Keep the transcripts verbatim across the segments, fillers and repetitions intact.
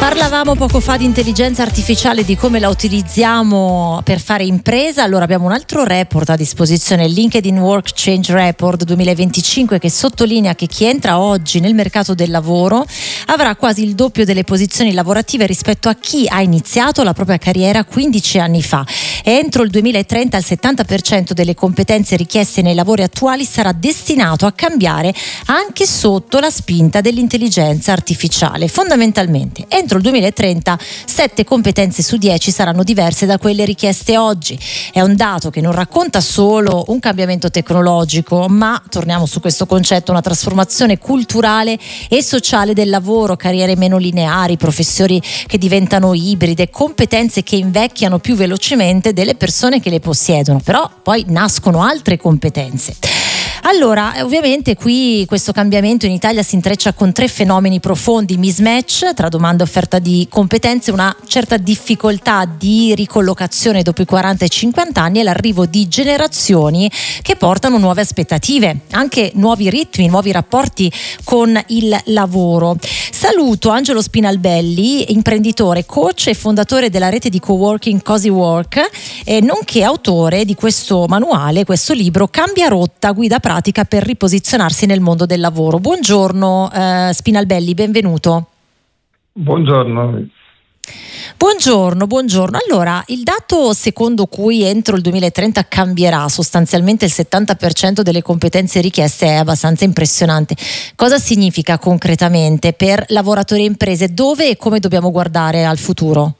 Parlavamo poco fa di intelligenza artificiale, di come la utilizziamo per fare impresa. Allora abbiamo un altro report a disposizione, il LinkedIn Work Change Report duemilaventicinque, che sottolinea che chi entra oggi nel mercato del lavoro avrà quasi il doppio delle posizioni lavorative rispetto a chi ha iniziato la propria carriera quindici anni fa. E entro il duemilatrenta il settanta per cento delle competenze richieste nei lavori attuali sarà destinato a cambiare anche sotto la spinta dell'intelligenza artificiale. Fondamentalmente, entro il duemilatrenta sette competenze su dieci saranno diverse da quelle richieste oggi. È un dato che non racconta solo un cambiamento tecnologico, ma, torniamo su questo concetto, una trasformazione culturale e sociale del lavoro, carriere meno lineari, professioni che diventano ibride, competenze che invecchiano più velocemente delle persone che le possiedono, però poi nascono altre competenze. Allora, ovviamente qui questo cambiamento in Italia si intreccia con tre fenomeni profondi: mismatch tra domanda e offerta di competenze, una certa difficoltà di ricollocazione dopo i quaranta e cinquanta anni e l'arrivo di generazioni che portano nuove aspettative, anche nuovi ritmi, nuovi rapporti con il lavoro. Saluto Angelo Spinalbelli, imprenditore, coach e fondatore della rete di coworking Cozy Work, eh, nonché autore di questo manuale, questo libro Cambia rotta, guida pratica per riposizionarsi nel mondo del lavoro. Buongiorno eh, Spinalbelli, benvenuto. Buongiorno. Buongiorno, buongiorno. Allora, il dato secondo cui entro il duemilatrenta cambierà sostanzialmente il settanta per cento delle competenze richieste è abbastanza impressionante. Cosa significa concretamente per lavoratori e imprese? Dove e come dobbiamo guardare al futuro?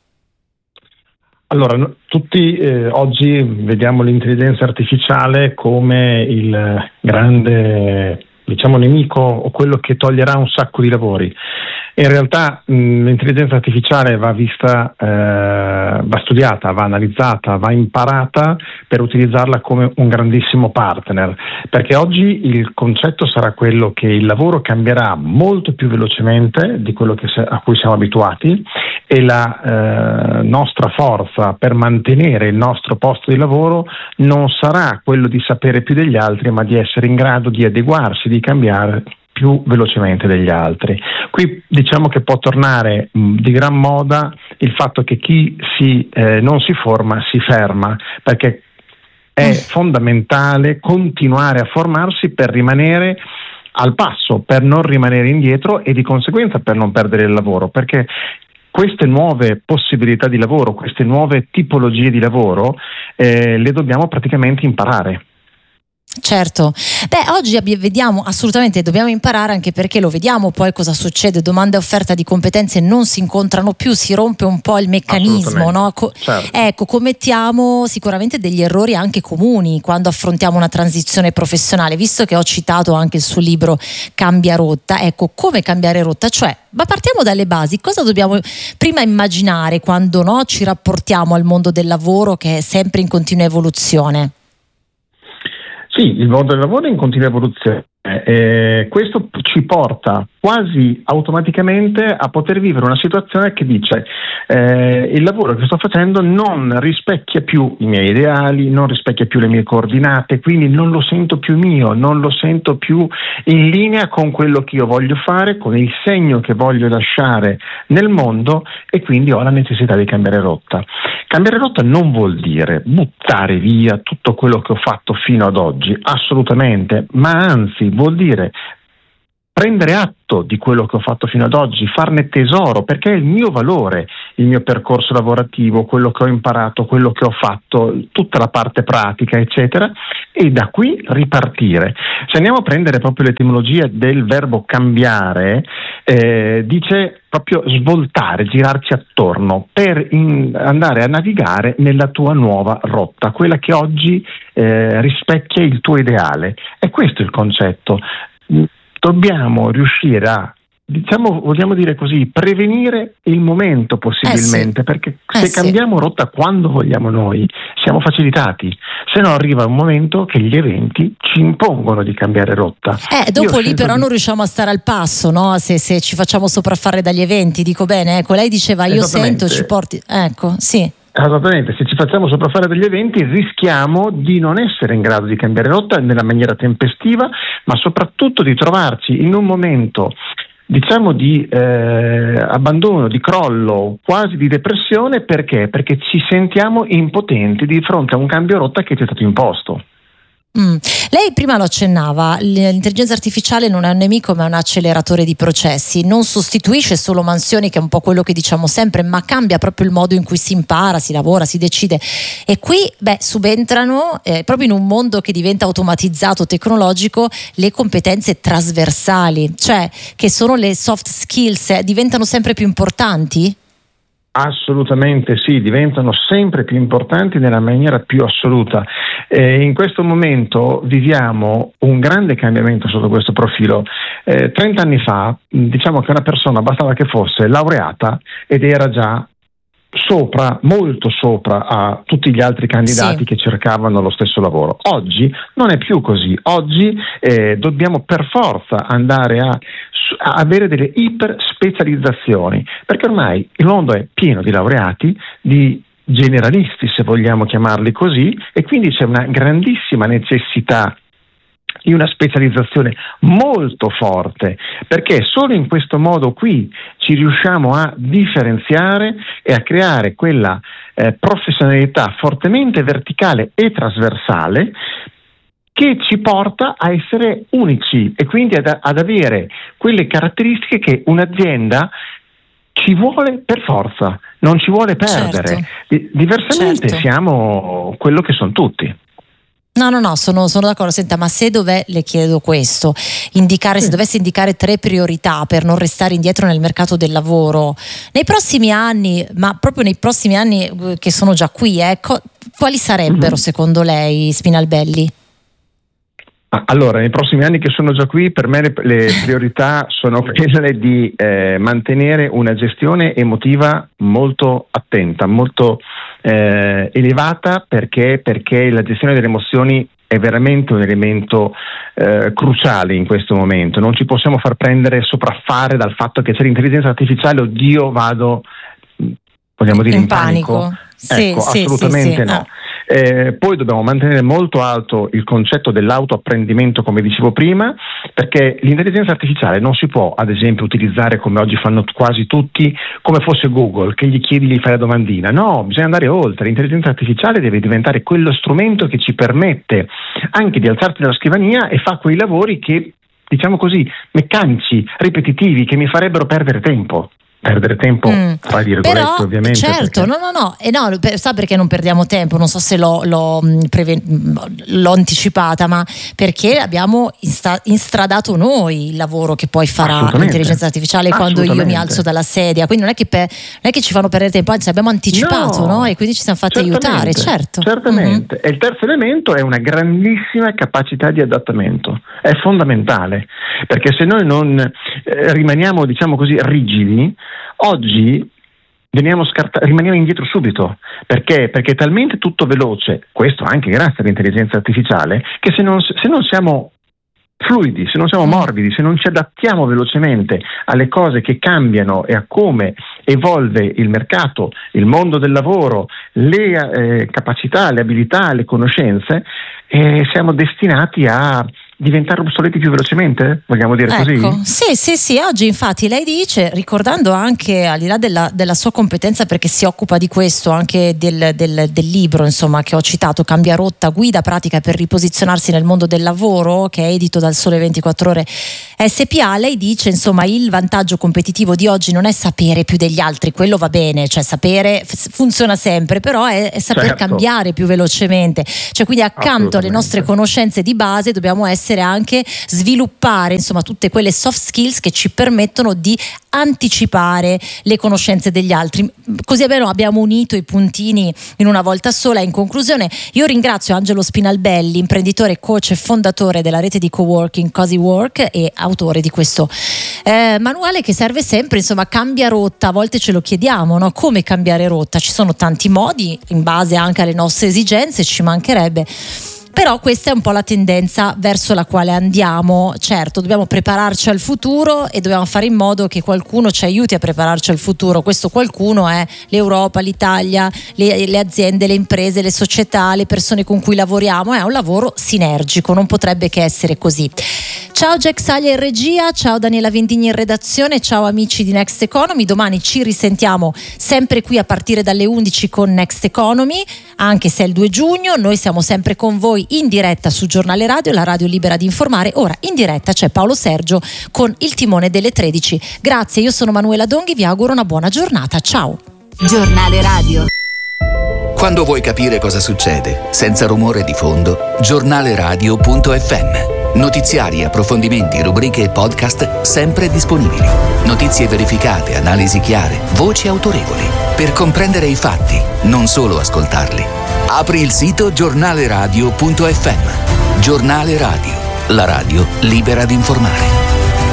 Allora, no, tutti eh, oggi vediamo l'intelligenza artificiale come il grande, diciamo, nemico o quello che toglierà un sacco di lavori. In realtà mh, l'intelligenza artificiale va vista, eh, va studiata, va analizzata, va imparata per utilizzarla come un grandissimo partner, perché oggi il concetto sarà quello che il lavoro cambierà molto più velocemente di quello che se, a cui siamo abituati, e la eh, nostra forza per mantenere il nostro posto di lavoro non sarà quello di sapere più degli altri, ma di essere in grado di adeguarsi, di cambiare più velocemente degli altri. Qui diciamo che può tornare mh, di gran moda il fatto che chi si, eh, non si forma si ferma, perché è fondamentale continuare a formarsi per rimanere al passo, per non rimanere indietro e di conseguenza per non perdere il lavoro, perché queste nuove possibilità di lavoro, queste nuove tipologie di lavoro eh, le dobbiamo praticamente imparare. Certo, beh, oggi vediamo assolutamente, dobbiamo imparare, anche perché lo vediamo poi cosa succede: domanda e offerta di competenze non si incontrano più, si rompe un po' il meccanismo, no? Co- certo. Ecco, commettiamo sicuramente degli errori anche comuni quando affrontiamo una transizione professionale. Visto che ho citato anche il suo libro Cambia rotta, ecco, come cambiare rotta? Cioè, ma partiamo dalle basi, cosa dobbiamo prima immaginare quando, no, ci rapportiamo al mondo del lavoro che è sempre in continua evoluzione? Sì, il mondo del lavoro è in continua evoluzione. Eh, questo ci porta quasi automaticamente a poter vivere una situazione che dice eh, il lavoro che sto facendo non rispecchia più i miei ideali, non rispecchia più le mie coordinate, quindi non lo sento più mio, non lo sento più in linea con quello che io voglio fare, con il segno che voglio lasciare nel mondo, e quindi ho la necessità di cambiare rotta. Cambiare rotta non vuol dire buttare via tutto quello che ho fatto fino ad oggi, assolutamente, ma anzi vuol dire prendere atto di quello che ho fatto fino ad oggi, farne tesoro, perché è il mio valore, il mio percorso lavorativo, quello che ho imparato, quello che ho fatto, tutta la parte pratica, eccetera, e da qui ripartire. Se andiamo a prendere proprio l'etimologia del verbo cambiare, eh, dice proprio svoltare, girarci attorno per in, andare a navigare nella tua nuova rotta, quella che oggi eh, rispecchia il tuo ideale. E questo è il concetto. Dobbiamo riuscire a, diciamo, vogliamo dire così, prevenire il momento possibilmente, eh sì. perché se eh cambiamo sì. rotta quando vogliamo noi, siamo facilitati, se no arriva un momento che gli eventi ci impongono di cambiare rotta. Eh, dopo Io lì però di... non riusciamo a stare al passo, no? Se, se ci facciamo sopraffare dagli eventi, dico bene, ecco, lei diceva io sento, ci porti, ecco, sì. Esattamente, se ci facciamo sopraffare degli eventi rischiamo di non essere in grado di cambiare rotta nella maniera tempestiva, ma soprattutto di trovarci in un momento diciamo di eh, abbandono, di crollo, quasi di depressione. Perché? Perché ci sentiamo impotenti di fronte a un cambio rotta che ci è stato imposto. Mm. Lei prima lo accennava, l'intelligenza artificiale non è un nemico ma è un acceleratore di processi, non sostituisce solo mansioni, che è un po' quello che diciamo sempre, ma cambia proprio il modo in cui si impara, si lavora, si decide. E qui beh, subentrano eh, proprio in un mondo che diventa automatizzato, tecnologico, le competenze trasversali, cioè che sono le soft skills, eh, diventano sempre più importanti? Assolutamente sì, diventano sempre più importanti nella maniera più assoluta. Eh, in questo momento viviamo un grande cambiamento sotto questo profilo. Eh, trenta anni fa, diciamo che una persona bastava che fosse laureata ed era già sopra, molto sopra a tutti gli altri candidati, sì, che cercavano lo stesso lavoro. Oggi non è più così. Oggi eh, dobbiamo per forza andare a, a avere delle iper specializzazioni, perché ormai il mondo è pieno di laureati, di generalisti, se vogliamo chiamarli così, e quindi c'è una grandissima necessità di una specializzazione molto forte, perché solo in questo modo qui ci riusciamo a differenziare e a creare quella eh, professionalità fortemente verticale e trasversale che ci porta a essere unici e quindi ad, ad avere quelle caratteristiche che un'azienda ci vuole per forza, non ci vuole perdere. Certo. Di, diversamente certo. siamo quello che sono tutti. No, no, no, sono, sono d'accordo. Senta, ma se dov'è, le chiedo questo, indicare, sì. se dovesse indicare tre priorità per non restare indietro nel mercato del lavoro, nei prossimi anni, ma proprio nei prossimi anni che sono già qui, eh, co- quali sarebbero mm-hmm. secondo lei, Spinalbelli? Allora, nei prossimi anni che sono già qui, per me le, le priorità sono quelle di eh, mantenere una gestione emotiva molto attenta, molto eh, elevata, perché, perché la gestione delle emozioni è veramente un elemento eh, cruciale in questo momento. Non ci possiamo far prendere, sopraffare dal fatto che c'è l'intelligenza artificiale, oddio vado, vogliamo dire, in, in panico. panico. Sì, ecco, sì, assolutamente sì, sì. no. Ah. Eh, poi dobbiamo mantenere molto alto il concetto dell'autoapprendimento, come dicevo prima, perché l'intelligenza artificiale non si può, ad esempio, utilizzare come oggi fanno quasi tutti, come fosse Google, che gli chiedi, gli fai la domandina. No, bisogna andare oltre. L'intelligenza artificiale deve diventare quello strumento che ci permette anche di alzarti dalla scrivania e fa quei lavori che, diciamo così, meccanici, ripetitivi, che mi farebbero perdere tempo. Perdere tempo, mm. tra virgolette, però, ovviamente. Certo, perché... no, no, no, e no, per, sa perché non perdiamo tempo? Non so se l'ho, l'ho, preve- l'ho anticipata, ma perché abbiamo insta- instradato noi il lavoro che poi farà l'intelligenza artificiale quando io mi alzo dalla sedia. Quindi non è che, per, non è che ci fanno perdere tempo, anzi abbiamo anticipato, no, no? E quindi ci siamo fatti aiutare, certo. Certamente. Mm-hmm. E il terzo elemento è una grandissima capacità di adattamento. È fondamentale, perché se noi non eh, rimaniamo, diciamo così, rigidi, oggi veniamo scarta- rimaniamo indietro subito. Perché? Perché è talmente tutto veloce, questo anche grazie all'intelligenza artificiale, che se non, se non siamo fluidi, se non siamo morbidi, se non ci adattiamo velocemente alle cose che cambiano e a come evolve il mercato, il mondo del lavoro, le eh, capacità, le abilità, le conoscenze, eh, siamo destinati a diventare obsoleti più velocemente, vogliamo dire ecco, così? Sì, sì, sì, oggi infatti lei dice, ricordando anche al di là della, della sua competenza, perché si occupa di questo, anche del, del, del libro insomma che ho citato, Cambia rotta, guida pratica per riposizionarsi nel mondo del lavoro, che è edito dal Sole ventiquattro Ore S P A, lei dice insomma il vantaggio competitivo di oggi non è sapere più degli altri, quello va bene, cioè sapere f- funziona sempre, però è, è saper certo. cambiare più velocemente, cioè quindi accanto alle nostre conoscenze di base dobbiamo essere anche sviluppare insomma tutte quelle soft skills che ci permettono di anticipare le conoscenze degli altri, così almeno abbiamo unito i puntini in una volta sola. In conclusione io ringrazio Angelo Spinalbelli, imprenditore, coach e fondatore della rete di coworking Cozy Work e autore di questo eh, manuale che serve sempre, insomma, cambia rotta. A volte ce lo chiediamo, no? Come cambiare rotta? Ci sono tanti modi in base anche alle nostre esigenze, ci mancherebbe. Però questa è un po' la tendenza verso la quale andiamo. Certo, dobbiamo prepararci al futuro e dobbiamo fare in modo che qualcuno ci aiuti a prepararci al futuro. Questo qualcuno è l'Europa, l'Italia, le, le aziende, le imprese, le società, le persone con cui lavoriamo. È un lavoro sinergico, non potrebbe che essere così. Ciao Jack Saglia in regia, ciao Daniela Vendigni in redazione, ciao amici di Next Economy. Domani ci risentiamo sempre qui a partire dalle undici con Next Economy, anche se è il due giugno. Noi siamo sempre con voi in diretta su Giornale Radio, la radio libera di informare. Ora in diretta c'è Paolo Sergio con il timone delle tredici. Grazie, io sono Manuela Donghi, vi auguro una buona giornata. Ciao. Giornale Radio. Quando vuoi capire cosa succede, senza rumore di fondo, giornale radio punto effe emme. Notiziari, approfondimenti, rubriche e podcast sempre disponibili. Notizie verificate, analisi chiare, voci autorevoli. Per comprendere i fatti, non solo ascoltarli. Apri il sito giornale radio punto effe emme. Giornale Radio, la radio libera di informare.